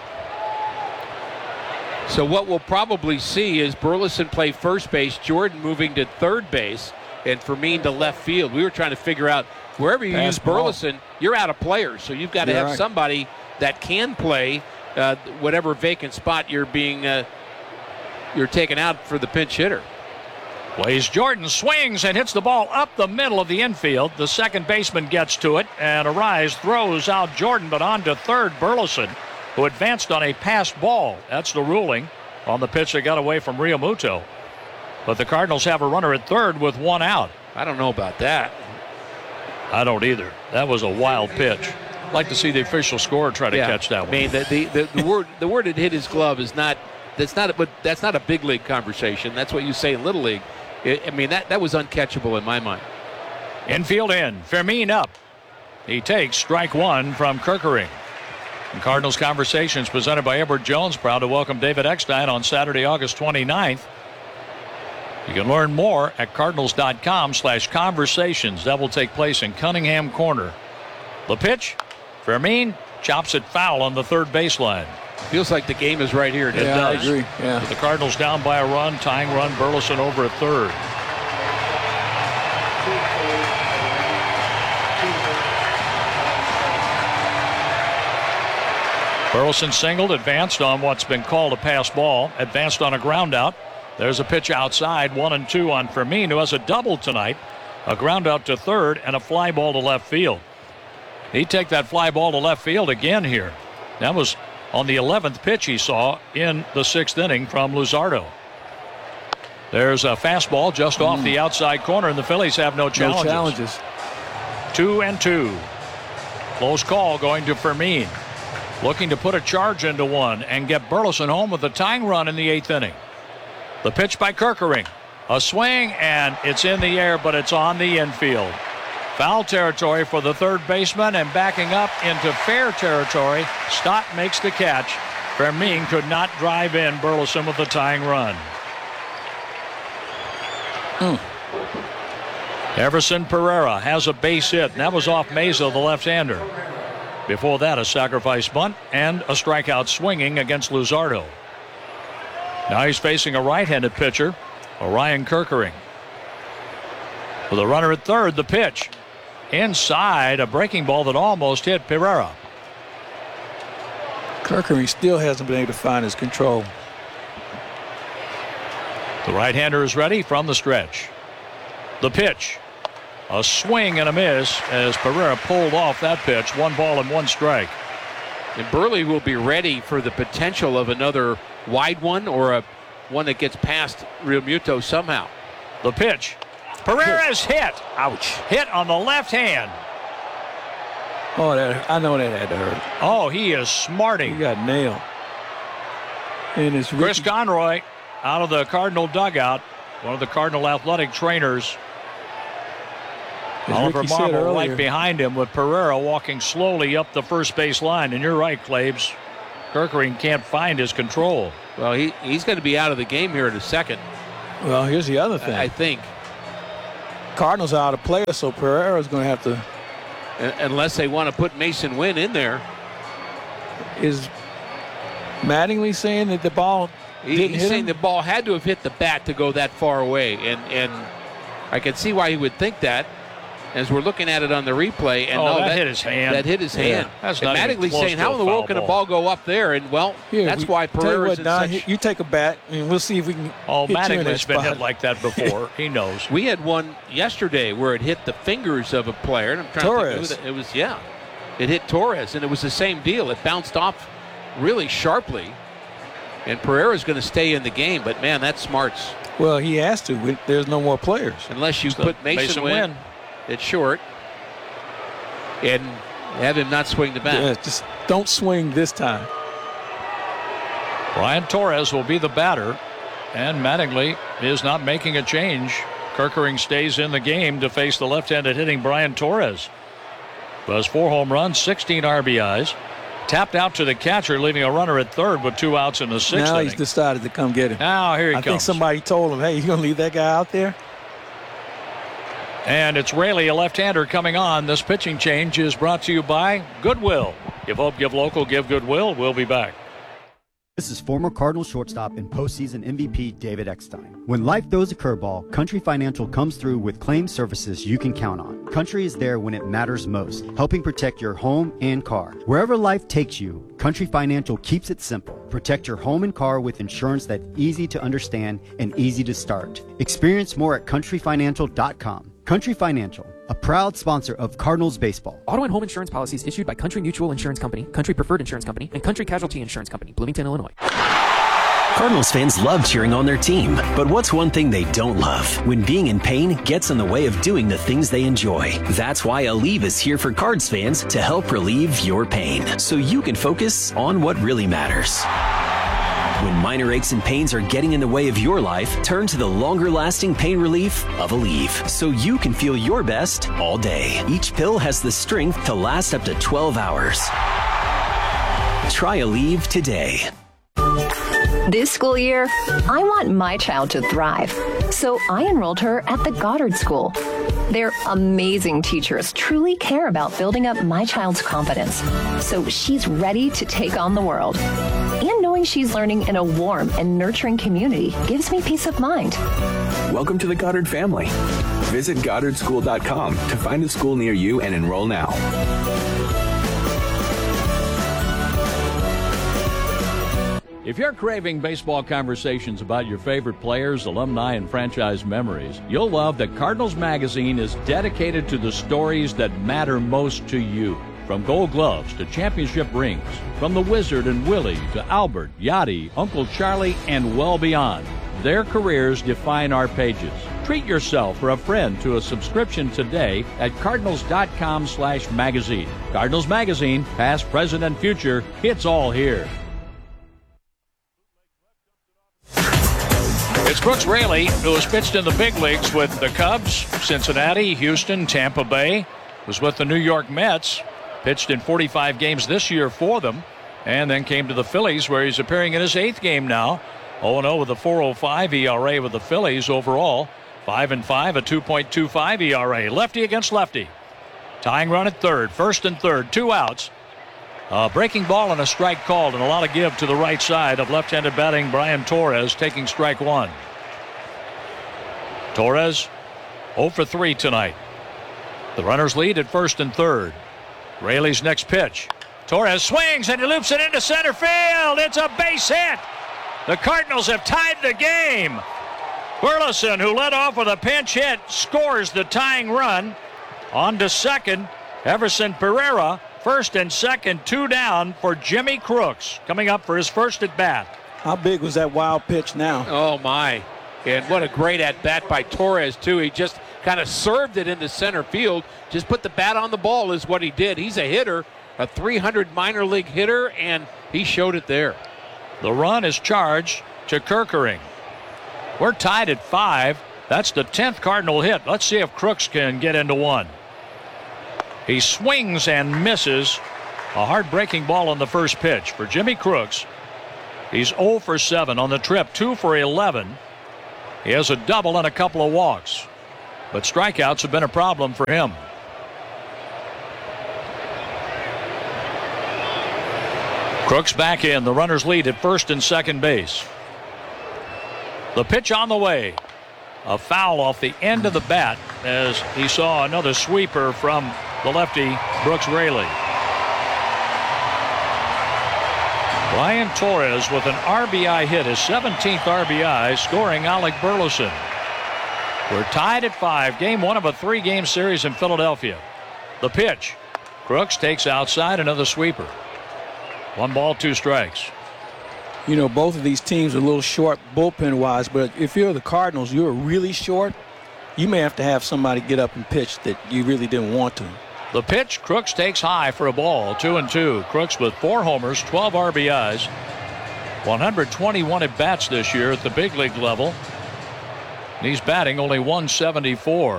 So what we'll probably see is Burleson play first base, Jordan moving to third base, and Fermin to left field. We were trying to figure out wherever you Pass use Burleson, ball. You're out of players. So you've got to have right. somebody that can play uh, whatever vacant spot you're being uh, you're taking out for the pinch hitter. Blaze Jordan swings and hits the ball up the middle of the infield. The second baseman gets to it, and Arise throws out Jordan, but on to third, Burleson, who advanced on a passed ball. That's the ruling on the pitch that got away from Realmuto. But the Cardinals have a runner at third with one out. I don't know about that. I don't either. That was a wild pitch. I'd like to see the official scorer try to yeah. catch that one. I mean, the, the, the, the word the word it hit his glove is not that's not a, but that's not a big league conversation. That's what you say in little league. It, I mean, that, that was uncatchable in my mind. Infield in. Fermin up. He takes strike one from Kirkering. And Cardinals Conversations presented by Edward Jones. Proud to welcome David Eckstein on Saturday, August twenty-ninth. You can learn more at cardinals.com slash conversations. That will take place in Cunningham Corner. The pitch, Fermin chops it foul on the third baseline. Feels like the game is right here. It yeah, does. I agree. Yeah. With the Cardinals down by a run, tying run, Burleson over at third. Burleson singled, advanced on what's been called a pass ball, advanced on a ground out. There's a pitch outside, one and two on Fermin, who has a double tonight. A ground out to third and a fly ball to left field. He'd take that fly ball to left field again here. That was on the eleventh pitch he saw in the sixth inning from Luzardo. There's a fastball just mm. off the outside corner, and the Phillies have no challenges. No challenges. Two and two. Close call going to Fermin. Looking to put a charge into one and get Burleson home with a tying run in the eighth inning. The pitch by Kirkering. A swing, and it's in the air, but it's on the infield. Foul territory for the third baseman, and backing up into fair territory. Stott makes the catch. Fermin could not drive in Burleson with the tying run. Mm. Everson Pereira has a base hit, and that was off Meza, the left-hander. Before that, a sacrifice bunt and a strikeout swinging against Luzardo. Now he's facing a right-handed pitcher, Orion Kirkering. With a runner at third, the pitch. Inside, a breaking ball that almost hit Pereira. Kirkering still hasn't been able to find his control. The right-hander is ready from the stretch. The pitch. A swing and a miss as Pereira pulled off that pitch. One ball and one strike. And Burley will be ready for the potential of another wide one or a one that gets past Realmuto somehow. The pitch. Pereira's hit. Ouch. Hit on the left hand. Oh, that, I know that had to hurt. Oh, he is smarting. He got nailed. And it's Chris Conroy out of the Cardinal dugout. One of the Cardinal athletic trainers. As Oliver Ricky said Marble earlier, right behind him with Pereira walking slowly up the first base line. And you're right, Claves. Kerkering can't find his control. Well, he, he's going to be out of the game here in a second. Well, here's the other thing. I think. Cardinals are out of players, so Pereira's going to have to. Unless they want to put Mason Wynn in there. Is Mattingly saying that the ball he, didn't He's hit saying him? the ball had to have hit the bat to go that far away. And, and I can see why he would think that. As we're looking at it on the replay, and oh, no, that, that hit his hand. That hit his yeah. hand. That's and not even Mattingly's close saying, to how a in the world foul can a ball. ball go up there? And, well, Here, that's we, why tell you Pereira's what, in Don, such... you take a bat, and we'll see if we can Oh, hit you in that Mattingly's been spot. hit like that before. He knows. We had one yesterday where it hit the fingers of a player. And I'm trying Torres. to think who that, it was, yeah. It hit Torres, and it was the same deal. It bounced off really sharply. And Pereira's going to stay in the game, but, man, that's smarts. Well, he has to. We- There's no more players. Unless you So put Mason, Mason Wynn Wynn. at short and have him not swing the bat. Yeah, just don't swing this time. Brian Torres will be the batter, and Mattingly is not making a change. Kerkering stays in the game to face the left-handed hitting Brian Torres. Does four home runs, sixteen R B Is. Tapped out to the catcher, leaving a runner at third with two outs in the sixth Now inning. he's decided to come get him. Now here he I comes. think somebody told him, hey, you going to leave that guy out there? And it's Raley, a left-hander, coming on. This pitching change is brought to you by Goodwill. Give hope, give local, give Goodwill. We'll be back. This is former Cardinal shortstop and postseason M V P David Eckstein. When life throws a curveball, Country Financial comes through with claim services you can count on. Country is there when it matters most, helping protect your home and car. Wherever life takes you, Country Financial keeps it simple. Protect your home and car with insurance that's easy to understand and easy to start. Experience more at country financial dot com. Country Financial, a proud sponsor of Cardinals baseball. Auto and home insurance policies issued by Country Mutual Insurance Company, Country Preferred Insurance Company, and Country Casualty Insurance Company, Bloomington, Illinois. Cardinals fans love cheering on their team, but what's one thing they don't love? When being in pain gets in the way of doing the things they enjoy. That's why Aleve is here for Cards fans to help relieve your pain, so you can focus on what really matters. When minor aches and pains are getting in the way of your life, turn to the longer-lasting pain relief of Aleve, so you can feel your best all day. Each pill has the strength to last up to twelve hours. Try Aleve today. This school year, I want my child to thrive, so I enrolled her at the Goddard School. Their amazing teachers truly care about building up my child's confidence, so she's ready to take on the world. And knowing she's learning in a warm and nurturing community gives me peace of mind. Welcome to the Goddard family. Visit goddard school dot com to find a school near you and enroll now. If you're craving baseball conversations about your favorite players, alumni, and franchise memories, you'll love that Cardinals Magazine is dedicated to the stories that matter most to you. From Gold Gloves to championship rings, from the Wizard and Willie to Albert, Yachty, Uncle Charlie, and well beyond. Their careers define our pages. Treat yourself or a friend to a subscription today at cardinals dot com slash magazine. Cardinals Magazine, past, present, and future, it's all here. It's Brooks Raley, who has pitched in the big leagues with the Cubs, Cincinnati, Houston, Tampa Bay, was with the New York Mets, pitched in forty-five games this year for them, and then came to the Phillies, where he's appearing in his eighth game now. oh and oh with a four oh five E R A with the Phillies overall. five and five, a two point two five E R A. Lefty against lefty. Tying run at third, first and third, two outs. A breaking ball and a strike called, and a lot of give to the right side of left-handed batting Brian Torres, taking strike one. Torres oh for three tonight. The runners lead at first and third. Raley's next pitch. Torres swings and he loops it into center field. It's a base hit. The Cardinals have tied the game. Burleson, who led off with a pinch hit, scores the tying run. On to second, Everson Pereira. First and second, two down for Jimmy Crooks, coming up for his first at bat. How big was that wild pitch now? Oh, my. And what a great at-bat by Torres, too. He just kind of served it into center field. Just put the bat on the ball is what he did. He's a hitter, a three hundred minor league hitter, and he showed it there. The run is charged to Kerkering. We're tied at five. That's the tenth Cardinal hit. Let's see if Crooks can get into one. He swings and misses. A hard-breaking ball on the first pitch for Jimmy Crooks. He's oh for seven on the trip, two for eleven. He has a double and a couple of walks. But strikeouts have been a problem for him. Crooks back in. The runners lead at first and second base. The pitch on the way. A foul off the end of the bat as he saw another sweeper from the lefty Brooks Raley. Ryan Torres with an R B I hit, his seventeenth R B I, scoring Alec Burleson. We're tied at five. Game one of a three-game series in Philadelphia. The pitch. Crooks takes outside, another sweeper. One ball, two strikes. You know, both of these teams are a little short bullpen-wise, but if you're the Cardinals, you're really short. You may have to have somebody get up and pitch that you really didn't want to. The pitch, Crooks takes high for a ball, two and two. Crooks with four homers, twelve R B Is, one hundred twenty-one at bats this year at the big league level. And he's batting only one seventy-four.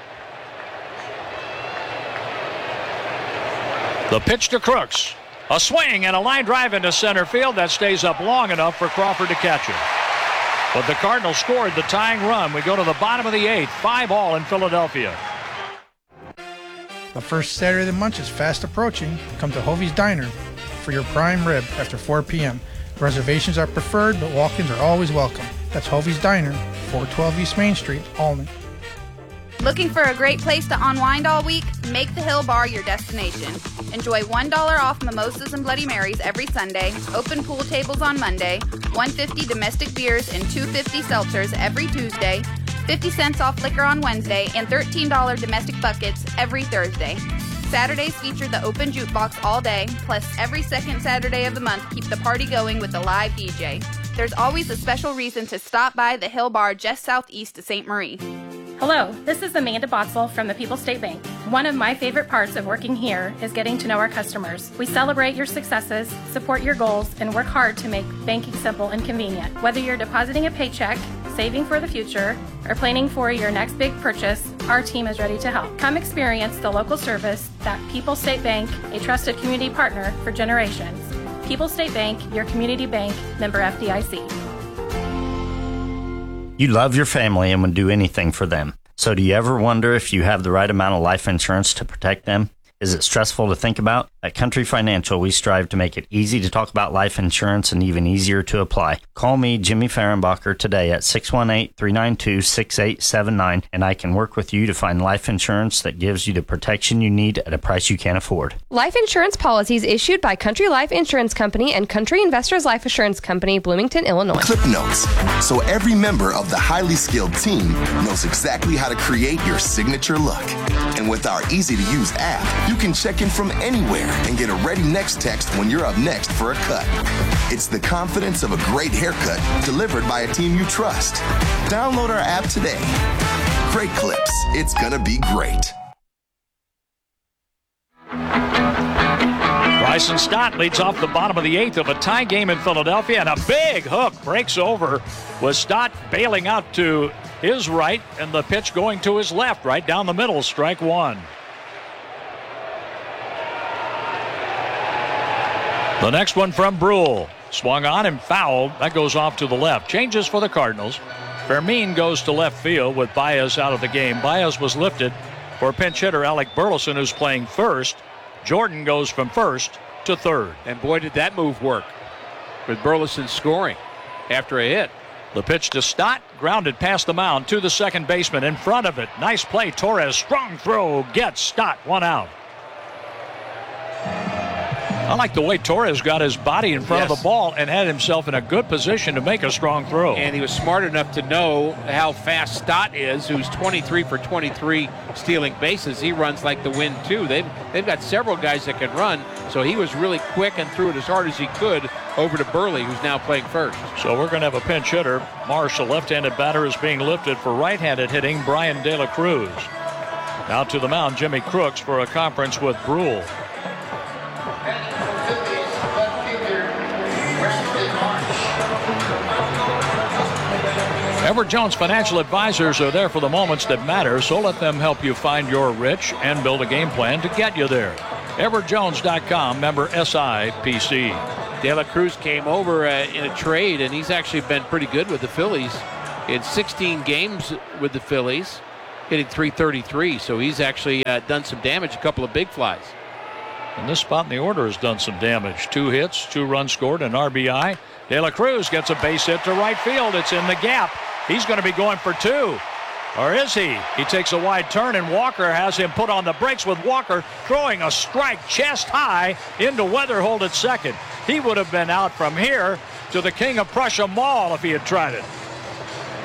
The pitch to Crooks. A swing and a line drive into center field that stays up long enough for Crawford to catch it. But the Cardinals scored the tying run. We go to the bottom of the eighth, five all in Philadelphia. The first Saturday of the month is fast approaching. Come to Hovey's Diner for your prime rib after four p.m. Reservations are preferred, but walk-ins are always welcome. That's Hovey's Diner, four twelve East Main Street, Albany. Looking for a great place to unwind all week? Make the Hill Bar your destination. Enjoy one dollar off mimosas and Bloody Marys every Sunday, open pool tables on Monday, one dollar fifty domestic beers and two dollars fifty seltzers every Tuesday, fifty cents off liquor on Wednesday, and thirteen dollars domestic buckets every Thursday. Saturdays feature the open jukebox all day, plus every second Saturday of the month keep the party going with a live D J. There's always a special reason to stop by the Hill Bar just southeast of Saint Marie. Hello, this is Amanda Botzel from the People's State Bank. One of my favorite parts of working here is getting to know our customers. We celebrate your successes, support your goals, and work hard to make banking simple and convenient. Whether you're depositing a paycheck, saving for the future, or planning for your next big purchase, our team is ready to help. Come experience the local service that People's State Bank, a trusted community partner for generations. People's State Bank, your community bank, member F D I C. You love your family and would do anything for them. So do you ever wonder if you have the right amount of life insurance to protect them? Is it stressful to think about? At Country Financial, we strive to make it easy to talk about life insurance and even easier to apply. Call me, Jimmy Fehrenbacher, today at six one eight, three nine two, six eight seven nine, and I can work with you to find life insurance that gives you the protection you need at a price you can't afford. Life insurance policies issued by Country Life Insurance Company and Country Investors Life Assurance Company, Bloomington, Illinois. Clip Notes, so every member of the highly skilled team knows exactly how to create your signature look. And with our easy-to-use app, you can check in from anywhere and get a ready next text when you're up next for a cut. It's the confidence of a great haircut delivered by a team you trust. Download our app today. Great Clips. It's gonna be great. Bryson Stott leads off the bottom of the eighth of a tie game in Philadelphia, and a big hook breaks over with Stott bailing out to his right and the pitch going to his left, right down the middle, strike one. The next one from Brule. Swung on and fouled. That goes off to the left. Changes for the Cardinals. Fermin goes to left field with Baez out of the game. Baez was lifted for pinch hitter Alec Burleson, who's playing first. Jordan goes from first to third. And boy, did that move work with Burleson scoring after a hit. The pitch to Stott, grounded past the mound to the second baseman in front of it. Nice play. Torres, strong throw, gets Stott, one out. I like the way Torres got his body in front yes. of the ball and had himself in a good position to make a strong throw. And he was smart enough to know how fast Stott is, who's twenty-three for twenty-three stealing bases. He runs like the wind, too. They've, they've got several guys that can run, so he was really quick and threw it as hard as he could over to Burley, who's now playing first. So we're going to have a pinch hitter. Marsh, a left-handed batter, is being lifted for right-handed hitting Brian De La Cruz. Out to the mound, Jimmy Crooks for a conference with Brule. Edward Jones Financial Advisors are there for the moments that matter, so let them help you find your rich and build a game plan to get you there. Edward Jones dot com, member S I P C. De La Cruz came over uh, in a trade, and he's actually been pretty good with the Phillies. In sixteen games with the Phillies, hitting three thirty-three, so he's actually uh, done some damage, a couple of big flies. And this spot in the order has done some damage. Two hits, two runs scored, and R B I. De La Cruz gets a base hit to right field. It's in the gap. He's going to be going for two. Or is he? He takes a wide turn, and Walker has him put on the brakes with Walker throwing a strike chest high into Weatherhold at second. He would have been out from here to the King of Prussia Mall if he had tried it.